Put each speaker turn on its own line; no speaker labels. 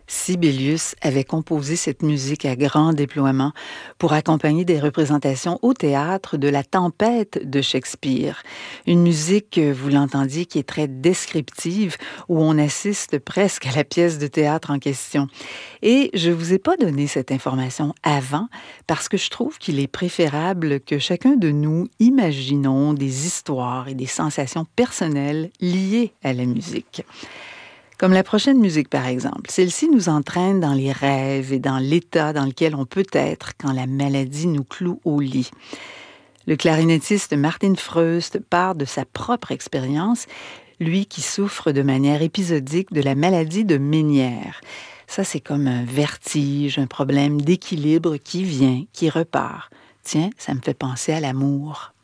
Sibelius avait composé cette musique à grand déploiement pour accompagner des représentations au théâtre de La Tempête de Shakespeare. Une musique, vous l'entendiez, qui est très descriptive, où on assiste presque à la pièce de théâtre en question. Et je ne vous ai pas donné cette information avant parce que je trouve qu'il est préférable que chacun de nous imaginons des histoires et des sensations personnelles liées à la musique. Comme la prochaine musique, par exemple. Celle-ci nous entraîne dans les rêves et dans l'état dans lequel on peut être quand la maladie nous cloue au lit. Le clarinettiste Martin Freust part de sa propre expérience, lui qui souffre de manière épisodique de la maladie de Ménière. Ça, c'est comme un vertige, un problème d'équilibre qui vient, qui repart. Tiens, ça me fait penser à l'amour.